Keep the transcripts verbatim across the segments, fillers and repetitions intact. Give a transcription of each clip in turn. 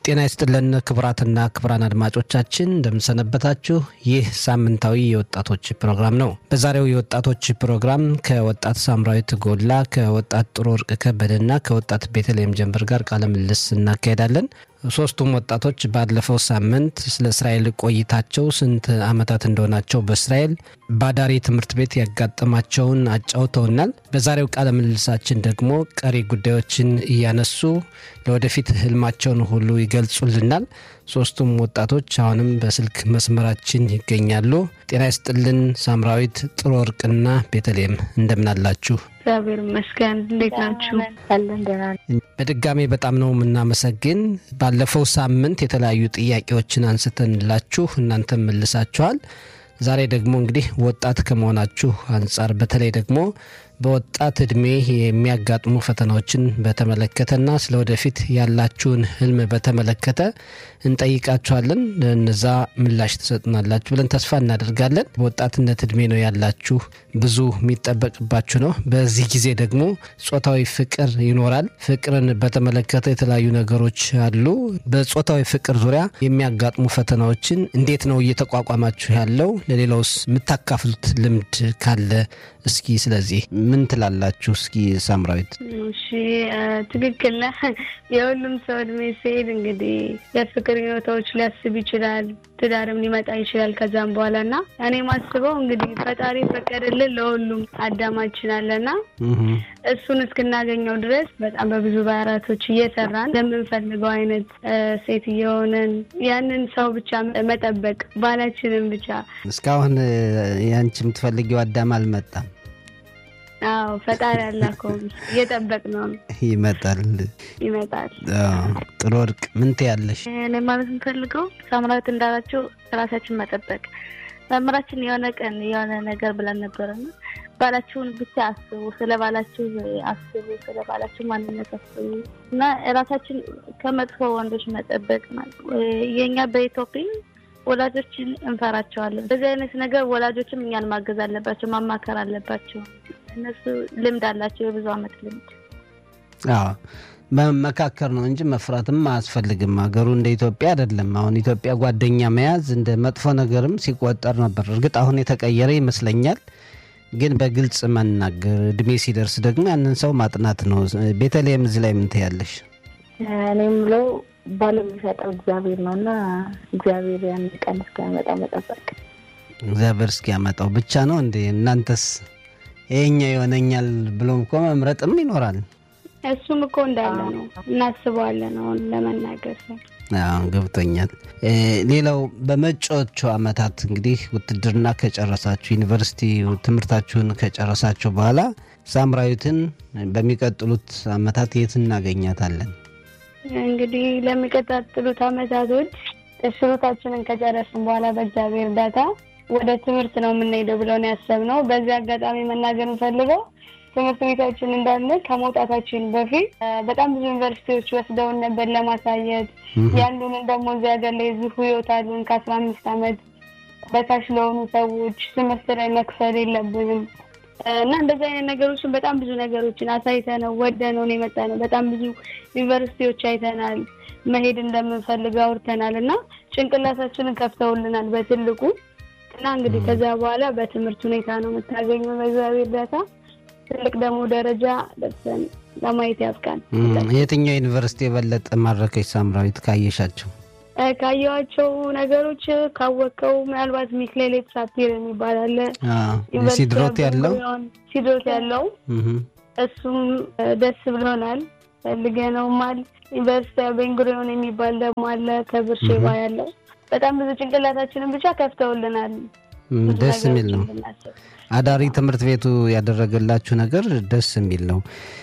ጤና ይስጥልን ክቡራትና ክቡራን አድማጮቻችን እንደምሰነበታችሁ። ይህ ሳምንታዊ የወጣቶች ፕሮግራም ነው። በዛሬው የወጣቶች ፕሮግራም ከወጣት ሳምራዊት ጎላ፣ ከወጣት ጥሩ ወርቅ ከበደና ከወጣት ቤተልሔም ጀንበር ጋር ቃለ ምልልስ እናካሄዳለን። ሶስቱም ወጣቶች ባለፈው ሳምንት ስለ እስራኤል ቆይታቸው ስንት አመታት እንደሆናቸው በእስራኤል ባዳሪ ትምህርት ቤት ያጋጠማቸውን አጫውተውናል። በዛሬው ቃለ ምልልሳችን ደግሞ ቀሪ ጉዳዮችን እያነሱ ለወደፊት ህልማቸውን ሁሉ ይገልጹልናል። ሶስቱም ወጣቶች አሁንም በስልክ መስመራችን ይገኛሉ። ጤና ይስጥልን ሳምራዊት፣ ጥሩ ወርቅና ቤተልሔም እንደምን አላችሁ? እግዚአብሔር ይመስገን። እንዴት ናችሁ? አለን ደህና ነን። በድጋሚ በጣም ነው የምናመሰግን። ባለፈው ሳምንት የተለያዩ ጥያቄዎችን አንስተንላችሁ እናንተም መልሳችኋል። ዛሬ ደግሞ እንግዲህ ወጣት ከመሆናችሁ አንጻር በተለይ ደግሞ በወጣት እድሜ የሚያጋጥሙ ፈተናዎችን በተመለከተና ስለወደፊት ያላችሁን ህልም በተመለከተ እንጠይቃችኋለን። ለነዛ ምላሽ ትሰጡናላችሁ ብለን ተስፋ እናደርጋለን። በወጣትነት እድሜ ነው ያላችሁ፣ ብዙ የሚጠበቅባችሁ ነው። በዚህ ጊዜ ደግሞ ጾታዊ ፍቅር ይኖራል። ፍቅርን በተመለከተ የተለያዩ ነገሮች አሉ። በጾታዊ ፍቅር ዙሪያ የሚያጋጥሙ ፈተናዎችን እንዴት ነው እየተቋቋማችሁ ያለው? ለሌላውስ የምታካፍሉት ልምድ ካለ እስኪ ስለዚህ ምን ትላላችሁ? እስኪ ሳምራዊት። እሺ ትክክል ነህ። የሁሉም ሰው እድሜ ሲሄድ እንግዲህ የፍቅር ህይወቶች ሊያስብ ይችላል፣ ትዳርም ሊመጣ ይችላል ከዛም በኋላና እኔ ማስበው እንግዲህ ፈጣሪ ፈቀደልን ለሁሉም አዳማችን አለና እሱን እስክናገኘው ድረስ በጣም በብዙ ባህራቶች እየሰራን ለምንፈልገው አይነት ሴት እየሆነን ያንን ሰው ብቻ መጠበቅ፣ ባላችንን ብቻ። እስካሁን ያንቺ የምትፈልጊው አዳም አልመጣም? አዎ ፈጣሪ ያላከው እየጠበቅ ነው። ይመጣል ይመጣል። አዎ ጥሩ ወርቅ ምን ትያለሽ? እኔ ማለት የምፈልገው ሳምራዊት እንዳላችሁ ራሳችን መጠበቅ። መምራችን የሆነ ቀን የሆነ ነገር ብለን ነበርና ባላችሁን ብቻ አስቡ፣ ስለ ባላችሁ አስቡ፣ ስለ ባላችሁ ማንነት አስቡ እና ራሳችን ከመጥፎ ወንዶች መጠበቅ ማለት የኛ በኢትዮጵያ ወላጆችን እንፈራቸዋለን። በዚህ አይነት ነገር ወላጆችም እኛን ማገዝ አለባቸው፣ ማማከር አለባቸው። እነሱ ልምድ አላቸው፣ የብዙ አመት ልምድ። አዎ መመካከር ነው እንጂ መፍራትም አያስፈልግም። ሀገሩ እንደ ኢትዮጵያ አይደለም። አሁን ኢትዮጵያ ጓደኛ መያዝ እንደ መጥፎ ነገርም ሲቆጠር ነበር። እርግጥ አሁን የተቀየረ ይመስለኛል፣ ግን በግልጽ መናገር፣ እድሜ ሲደርስ ደግሞ ያንን ሰው ማጥናት ነው። ቤተልሔም እዚህ ላይ ምን ትያለሽ? እኔም ብለው ባለም ይሰጣው እግዚአብሔር ነውና እግዚአብሔር ያን ቀን እስኪያመጣ መጠበቅ። እግዚአብሔር እስኪያመጣው ብቻ ነው እንዴ? እናንተስ ይሄኛ ይሆነኛል ብሎም እኮ መምረጥም ይኖራል። እሱም እኮ እንዳለ ነው እናስበዋለን ነው ለመናገር ሰው። አዎ ገብቶኛል። ሌላው በመጪዎቹ አመታት እንግዲህ ውትድርና ከጨረሳችሁ ዩኒቨርሲቲ ትምህርታችሁን ከጨረሳችሁ በኋላ ሳምራዊትን በሚቀጥሉት አመታት የት እናገኛታለን? እንግዲህ ለሚቀጥሉት አመታቶች ትምህርታችንን ከጨረስን በኋላ በእግዚአብሔር እርዳታ ወደ ትምህርት ነው የምንሄደው ብለን ያሰብነው። በዚህ አጋጣሚ መናገር እንፈልገው ትምህርት ቤታችን እንዳለ ከመውጣታችን በፊት በጣም ብዙ ዩኒቨርሲቲዎች ወስደውን ነበር ለማሳየት። ያሉን ደግሞ እዚያ ሀገር ላይ ብዙ ህይወት አሉን ከአስራ አምስት አመት በታች ለሆኑ ሰዎች ትምህርት ላይ መክፈል የለብንም እና እንደዚህ አይነት ነገሮችን በጣም ብዙ ነገሮችን አሳይተነው ወደነው ነው የመጣነው። በጣም ብዙ ዩኒቨርሲቲዎች አይተናል፣ መሄድ እንደምንፈልግ አውርተናል እና ጭንቅላታችንን ከፍተውልናል በትልቁ እና እንግዲህ ከዛ በኋላ በትምህርት ሁኔታ ነው የምታገኘው በእግዚአብሔር እርዳታ ትልቅ ደግሞ ደረጃ ደርሰን ለማየት ያብቃን። የትኛው ዩኒቨርሲቲ የበለጠ ማረከሽ ሳምራዊት ካየሻቸው? ካየኋቸው ነገሮች ካወቀው ምናልባት ሚክሌሌት ሳፒር የሚባል አለ። አዎ ሲድሮት ያለው ሲድሮት ያለው እሱም ደስ ብሎናል። ፈልገነውማል። ዩኒቨርሲቲ ቤንጉሪዮን የሚባል ደግሞ አለ ከብርሼባ ያለው። በጣም ብዙ ጭንቅላታችንን ብቻ ከፍተውልናል። ደስ የሚል ነው። አዳሪ ትምህርት ቤቱ ያደረገላችሁ ነገር ደስ የሚል ነው።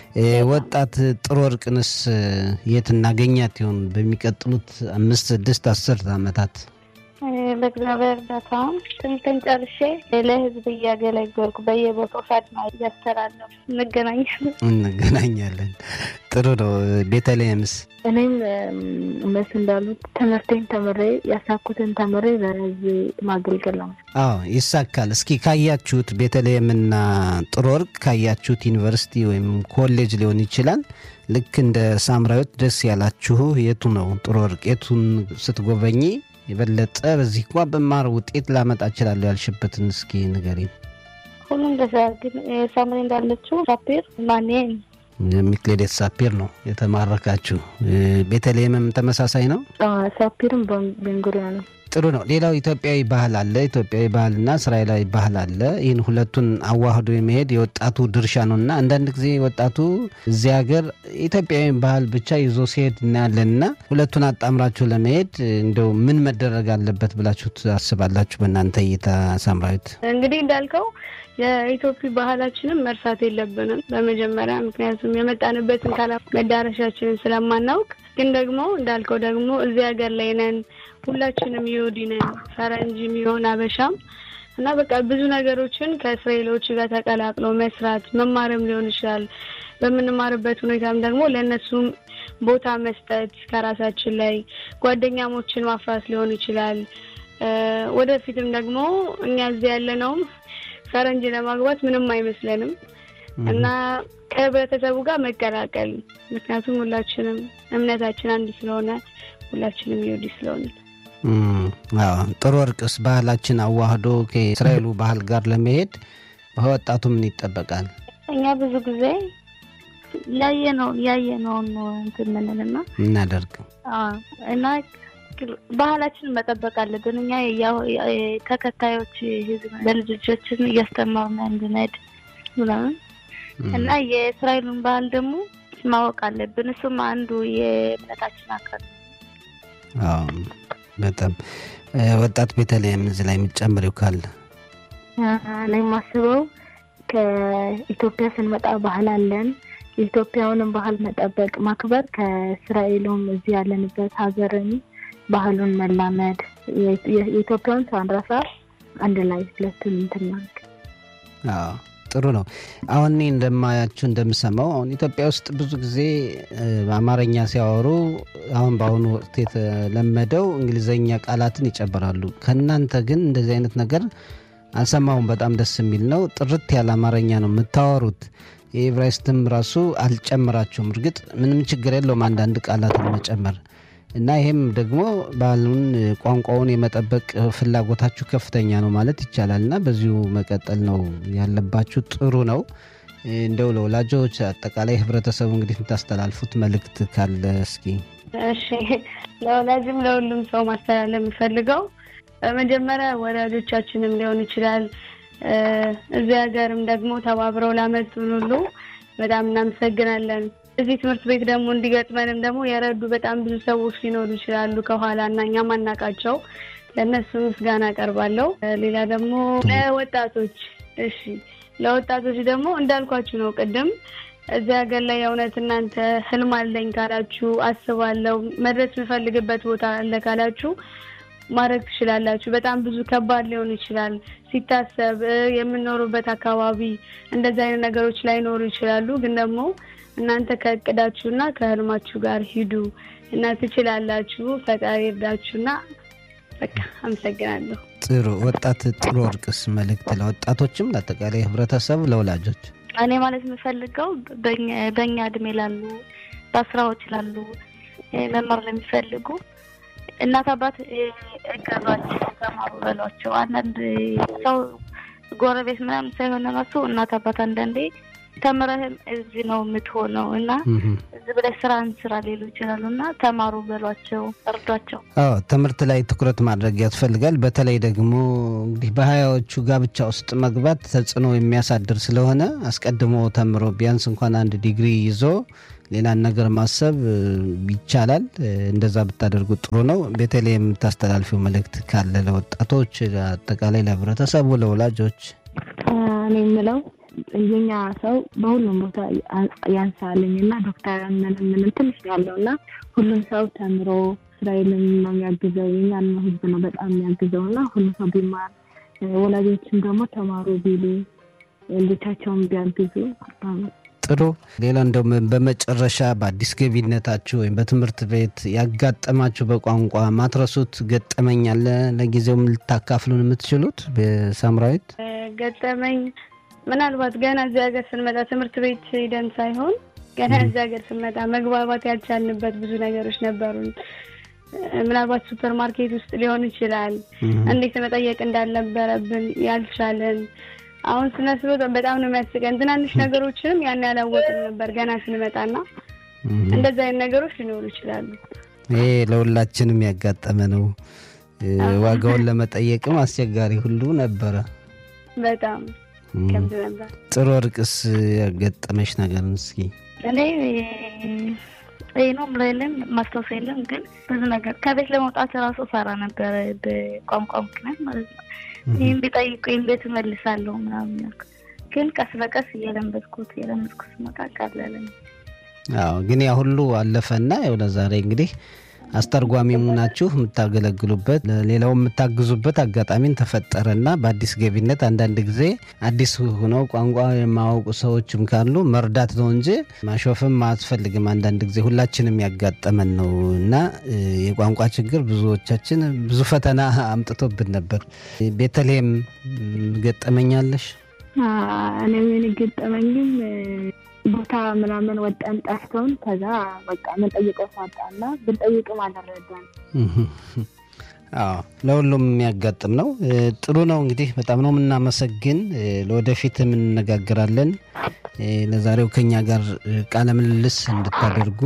ወጣት ጥሩ ወርቅንስ የት እናገኛት ይሆን በሚቀጥሉት አምስት ስድስት አስር አመታት? በእግዚአብሔር እርዳታ ትምህርቴን ጨርሼ ለህዝብ እያገለገልኩ በየቦታው ፋድማ እያስተላለሁ እንገናኛለን እንገናኛለን። ጥሩ ነው። ቤተልሔምስ? እኔም እነሱ እንዳሉት ትምህርቴን ተምሬ ያሳኩትን ተምሬ ለህዝብ ማገልገል ነው። አዎ ይሳካል። እስኪ ካያችሁት ቤተልሔምና ጥሩ ወርቅ ካያችሁት ዩኒቨርሲቲ ወይም ኮሌጅ ሊሆን ይችላል ልክ እንደ ሳምራዊት ደስ ያላችሁ የቱ ነው? ጥሩ ወርቅ የቱን ስትጎበኚ የበለጠ በዚህ እንኳን በማር ውጤት ላመጣ እችላለሁ ያልሽበትን እስኪ ንገሪኝ። ሁሉም ደስ ግን ሳምሪ እንዳለችው ሳፒር ማኔን ሚክሌዴት ሳፒር ነው የተማረካችሁ። ቤተልሔምም ተመሳሳይ ነው? አዎ ሳፒርም ቤንጉሪያ ነው። ጥሩ ነው። ሌላው ኢትዮጵያዊ ባህል አለ። ኢትዮጵያዊ ባህልና እስራኤላዊ ባህል አለ። ይህን ሁለቱን አዋህዶ የመሄድ የወጣቱ ድርሻ ነውና አንዳንድ ጊዜ ወጣቱ እዚህ ሀገር ኢትዮጵያዊ ባህል ብቻ ይዞ ሲሄድ እናያለንና ሁለቱን አጣምራችሁ ለመሄድ እንደው ምን መደረግ አለበት ብላችሁ ታስባላችሁ በእናንተ እይታ ሳምራዊት? እንግዲህ እንዳልከው የኢትዮጵያ ባህላችንን መርሳት የለብንም በመጀመሪያ ምክንያቱም የመጣንበትን ካላ መዳረሻችንን ስለማናውቅ ግን ደግሞ እንዳልከው ደግሞ እዚህ ሀገር ላይ ነን ሁላችንም ይሁዲ ነን ፈረንጅም ይሁን አበሻም እና በቃ ብዙ ነገሮችን ከእስራኤሎች ጋር ተቀላቅሎ መስራት መማርም ሊሆን ይችላል። በመማርበት ሁኔታም ደግሞ ለነሱም ቦታ መስጠት ከራሳችን ላይ ጓደኛሞችን ማፍራት ሊሆን ይችላል። ወደፊትም ደግሞ እኛ እዚህ ያለነው ፈረንጅ ለማግባት ምንም አይመስለንም እና ከህብረተሰቡ ጋር መቀላቀል ምክንያቱም ሁላችንም እምነታችን አንድ ስለሆነ ሁላችንም ይሁዲ ስለሆነ አዎ ጥሩ ወርቅስ ባህላችን አዋህዶ ከእስራኤሉ ባህል ጋር ለመሄድ በወጣቱ ምን ይጠበቃል? እኛ ብዙ ጊዜ ያየነው ያየነው ነው እንትምንልና እናደርግ አዎ እና ባህላችንን መጠበቅ አለብን። እኛ ያው ተከታዮች ህዝብ ለልጆቻችን እያስተማርን እንድንሄድ ብለን እና የእስራኤሉን ባህል ደግሞ ማወቅ አለብን። እሱም አንዱ የእምነታችን አካል ነው። አዎ በጣም ወጣት ቤተልሔም እዚህ ላይ የሚጨምረው ካለ? እኔ ማስበው ከኢትዮጵያ ስንመጣ ባህል አለን። የኢትዮጵያውንም ባህል መጠበቅ ማክበር ከእስራኤሉም እዚህ ያለንበት ሀገርን ባህሉን መላመድ የኢትዮጵያን ሳንራሳ አንድ ላይ ሁለቱን እንትናል። አዎ ጥሩ ነው። አሁን እኔ እንደማያችሁ እንደምሰማው አሁን ኢትዮጵያ ውስጥ ብዙ ጊዜ በአማርኛ ሲያወሩ አሁን በአሁኑ ወቅት የተለመደው እንግሊዘኛ ቃላትን ይጨምራሉ። ከናንተ ግን እንደዚህ አይነት ነገር አልሰማሁም። በጣም ደስ የሚል ነው። ጥርት ያለ አማርኛ ነው የምታወሩት። የዕብራይስጥም ራሱ አልጨምራችሁም። እርግጥ ምንም ችግር የለውም አንዳንድ ቃላትን መጨመር እና ይሄም ደግሞ ባህሉን ቋንቋውን የመጠበቅ ፍላጎታችሁ ከፍተኛ ነው ማለት ይቻላልና በዚሁ መቀጠል ነው ያለባችሁ። ጥሩ ነው። እንደው ለወላጆች አጠቃላይ ህብረተሰቡ እንግዲህ የምታስተላልፉት መልእክት ካለ እስኪ? እሺ ለወላጅም ለሁሉም ሰው ማስተላለፍ የምፈልገው በመጀመሪያ ወላጆቻችንም ሊሆን ይችላል እዚህ ሀገርም ደግሞ ተባብረው ላመጡን ሁሉ በጣም እናመሰግናለን። እዚህ ትምህርት ቤት ደግሞ እንዲገጥመንም ደግሞ ያረዱ በጣም ብዙ ሰዎች ሊኖሩ ይችላሉ ከኋላና እኛ ማናቃቸው ለነሱ ምስጋና አቀርባለሁ። ሌላ ደግሞ ለወጣቶች እሺ ለወጣቶች ደግሞ እንዳልኳችሁ ነው ቅድም እዚህ ሀገር ላይ የእውነት እናንተ ህልም አለኝ ካላችሁ አስባለሁ መድረስ የምፈልግበት ቦታ አለ ካላችሁ ማድረግ ትችላላችሁ። በጣም ብዙ ከባድ ሊሆን ይችላል ሲታሰብ የምንኖርበት አካባቢ እንደዛ አይነት ነገሮች ላይ ኖሩ ይችላሉ ግን ደግሞ እናንተ ከእቅዳችሁና ከህልማችሁ ጋር ሂዱ እና ትችላላችሁ። ፈጣሪ ይርዳችሁና በቃ አመሰግናለሁ። ጥሩ ወጣት ጥሩ ወርቅስ መልእክት ለወጣቶችም ለአጠቃላይ ህብረተሰብ ለወላጆች? እኔ ማለት የምፈልገው በእኛ በእኛ እድሜ ላሉ በስራዎች ላሉ መማር ለሚፈልጉ እናት አባት እገዛቸው ተማሩ በሏቸው። አንዳንድ ሰው ጎረቤት ምናምን ሳይሆን ራሱ እናት አባት አንዳንዴ ተመረህም እዚህ ነው የምትሆነው እና እዚህ ብለ ስራ እንስራ ሊሉ ይችላሉና ተማሩ በሏቸው እርዷቸው። አዎ ትምህርት ላይ ትኩረት ማድረግ ያስፈልጋል። በተለይ ደግሞ እንግዲህ በሀያዎቹ ጋብቻ ውስጥ መግባት ተጽዕኖ የሚያሳድር ስለሆነ አስቀድሞ ተምሮ ቢያንስ እንኳን አንድ ዲግሪ ይዞ ሌላን ነገር ማሰብ ይቻላል። እንደዛ ብታደርጉ ጥሩ ነው። ቤተልሔም የምታስተላልፊው መልእክት ካለ ለወጣቶች አጠቃላይ ለህብረተሰቡ ለወላጆች? እኔ የምለው የኛ ሰው በሁሉም ቦታ ያንሳልኝና ዶክተር ምንም ምንም ትንሽ ያለውና ሁሉም ሰው ተምሮ እስራኤልን ነው የሚያግዘው የኛን ህዝብ ነው በጣም የሚያግዘውና ሁሉ ሰው ቢማር ወላጆችም ደግሞ ተማሩ ቢሉ ልጆቻቸውን ቢያግዙ ጥሩ። ሌላ እንደው በመጨረሻ በአዲስ ገቢነታችሁ ወይም በትምህርት ቤት ያጋጠማችሁ በቋንቋ ማትረሱት ገጠመኝ አለ ለጊዜው ልታካፍሉን የምትችሉት? በሳምራዊት ገጠመኝ ምናልባት ገና እዚህ ሀገር ስንመጣ ትምህርት ቤት ሄደን ሳይሆን ገና እዚህ ሀገር ስንመጣ መግባባት ያልቻልንበት ብዙ ነገሮች ነበሩን። ምናልባት ሱፐር ማርኬት ውስጥ ሊሆን ይችላል እንዴት መጠየቅ እንዳልነበረብን ያልቻለን። አሁን ስነስበው በጣም ነው የሚያስቀን። ትናንሽ ነገሮችንም ያን ያላወቅን ነበር ገና ስንመጣና እንደዛ አይነት ነገሮች ሊኖሩ ይችላሉ። ይሄ ለሁላችንም ያጋጠመ ነው። ዋጋውን ለመጠየቅም አስቸጋሪ ሁሉ ነበረ በጣም ከብድ ነበር። ጥሩ ወርቅስ ያጋጠመሽ ነገር እስኪ? እኔ እኔ ነው ምለለም ማስተዋወስ የለም ግን ብዙ ነገር ከቤት ለመውጣት ራሱ ፈራ ነበር በቋንቋ ምክንያት ማለት ነው። ይሄን ቢጠይቁኝ ቤት መልሳለሁ ምናምን ግን ቀስ በቀስ እየለመድኩት እየለመድኩት መጣ ቀለለኝ። አዎ ግን ያ ሁሉ አለፈና ያው ለዛሬ እንግዲህ አስተርጓሚም ናችሁ የምታገለግሉበት ለሌላው የምታግዙበት አጋጣሚን ተፈጠረና በአዲስ ገቢነት አንዳንድ ጊዜ አዲስ ሆነው ቋንቋ የማያውቁ ሰዎችም ካሉ መርዳት ነው እንጂ ማሾፍም አያስፈልግም። አንዳንድ ጊዜ ሁላችንም ያጋጠመን ነውና የቋንቋ ችግር ብዙዎቻችን ብዙ ፈተና አምጥቶብን ነበር። ቤተልሔም ገጠመኛለሽ? እኔ ምን ገጠመኝም ቦታ ምናምን ወጣን ጣፍቶን ከዛ በቃ ምን ጠይቀው ሳጣና ብንጠይቅም አልረዳን። አዎ ለሁሉም የሚያጋጥም ነው። ጥሩ ነው እንግዲህ በጣም ነው የምናመሰግን። ለወደፊት እንነጋገራለን። ለዛሬው ከኛ ጋር ቃለ ምልልስ እንድታደርጉ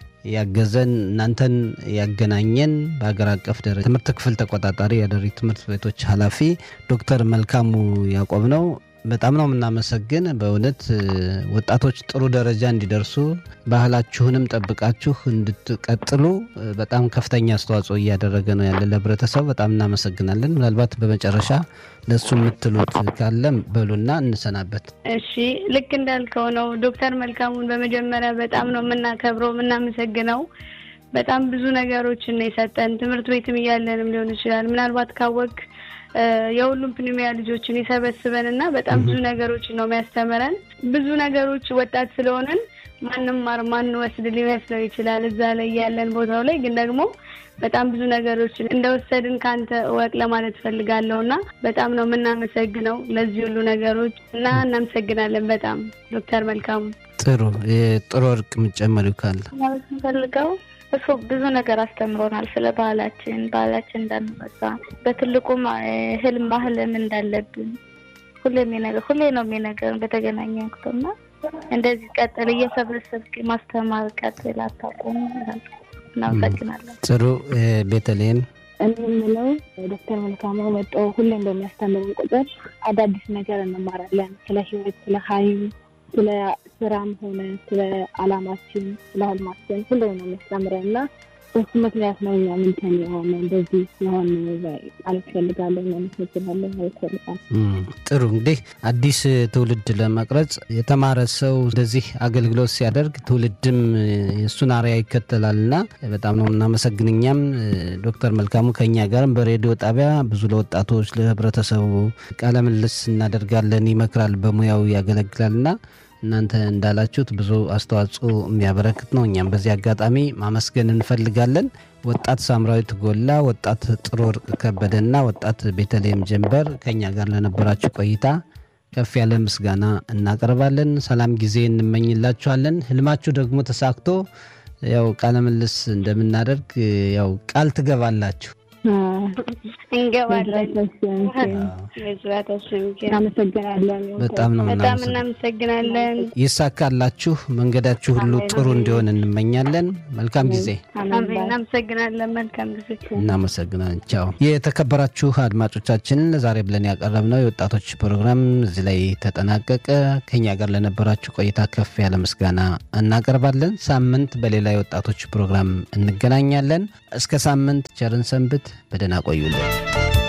ያገዘን እናንተን ያገናኘን በአገር አቀፍ ደረጃ ትምህርት ክፍል ተቆጣጣሪ ያደሪ ትምህርት ቤቶች ኃላፊ ዶክተር መልካሙ ያዕቆብ ነው። በጣም ነው የምናመሰግን። በእውነት ወጣቶች ጥሩ ደረጃ እንዲደርሱ ባህላችሁንም ጠብቃችሁ እንድትቀጥሉ በጣም ከፍተኛ አስተዋጽኦ እያደረገ ነው ያለ ለህብረተሰቡ በጣም እናመሰግናለን። ምናልባት በመጨረሻ ለሱ የምትሉት ካለም በሉና እንሰናበት። እሺ ልክ እንዳልከው ነው ዶክተር መልካሙን በመጀመሪያ በጣም ነው የምናከብረው የምናመሰግነው። በጣም ብዙ ነገሮችን ነው የሰጠን። ትምህርት ቤትም እያለንም ሊሆን ይችላል ምናልባት ካወቅ የሁሉም ፕኒሚያ ልጆችን ይሰበስበንና በጣም ብዙ ነገሮችን ነው የሚያስተምረን። ብዙ ነገሮች ወጣት ስለሆነን ማንንም ማር ማን ወስድ ሊመስለው ይችላል እዛ ላይ ያለን ቦታው ላይ ግን ደግሞ በጣም ብዙ ነገሮችን እንደወሰድን ካንተ ወቅ ለማለት ፈልጋለሁና በጣም ነው የምናመሰግነው ለዚህ ሁሉ ነገሮች እና እናመሰግናለን በጣም ዶክተር መልካሙ። ጥሩ ጥሩ ወርቅ ምጨመሪው ካለ ማለት ፈልጋው እሱ ብዙ ነገር አስተምሮናል ስለ ባህላችን ባህላችን እንዳንረሳ በትልቁም ህልም ባህልም እንዳለብን ሁሌም ነገር ሁሌ ነው የሚነገረን በተገናኘን ቁጥርና እንደዚህ ቀጥል እየሰበሰብክ ማስተማር ቀጥል አታቆም እናመሰግናለን። ጥሩ ቤተልሔም እኔ የምለው ዶክተር መልካሙ መጥቶ ሁሌም በሚያስተምረን ቁጥር አዳዲስ ነገር እንማራለን ስለ ህይወት ስለ ሀይል ስለ ስራም ሆነ ስለ አላማችን ስለ ህልማችን ሁሉ ነው የሚያስተምረንና በሱ ምክንያት ነው እኛ ምን ተኛው እንደዚህ ሲሆን አልፈልጋለሁ ነው ምትፈልጋለሁ አይፈልጋም። ጥሩ እንግዲህ አዲስ ትውልድ ለመቅረጽ የተማረ ሰው እንደዚህ አገልግሎት ሲያደርግ ትውልድም የሱን አርአያ ይከተላልና በጣም ነው እናመሰግንኛም። ዶክተር መልካሙ ከኛ ጋርም በሬዲዮ ጣቢያ ብዙ ለወጣቶች ለህብረተሰቡ ቃለ ምልልስ እናደርጋለን ይመክራል በሙያው ያገለግላልና እናንተ እንዳላችሁት ብዙ አስተዋጽኦ የሚያበረክት ነው። እኛም በዚህ አጋጣሚ ማመስገን እንፈልጋለን። ወጣት ሳምራዊት ጎላ ወጣት ጥሩ ወርቅ ከበደና ወጣት ቤተልሔም ጀንበር ከኛ ጋር ለነበራችሁ ቆይታ ከፍ ያለ ምስጋና እናቀርባለን። ሰላም ጊዜ እንመኝላችኋለን። ህልማችሁ ደግሞ ተሳክቶ ያው ቃለ ምልልስ እንደምናደርግ ያው ቃል ትገባላችሁ። እንገባለን። በጣም ነው በጣም እናመሰግናለን። ይሳካላችሁ መንገዳችሁ ሁሉ ጥሩ እንዲሆን እንመኛለን። መልካም ጊዜ። አሜን። እናመሰግናለን። መልካም ጊዜ። እናመሰግናለን። ቻው። የተከበራችሁ አድማጮቻችን ለዛሬ ብለን ያቀረብነው የወጣቶች ፕሮግራም እዚህ ላይ ተጠናቀቀ። ከኛ ጋር ለነበራችሁ ቆይታ ከፍ ያለ ምስጋና እናቀርባለን። ሳምንት በሌላ የወጣቶች ፕሮግራም እንገናኛለን። እስከ ሳምንት ቸርን ሰንብት። በደህና ቆዩልን።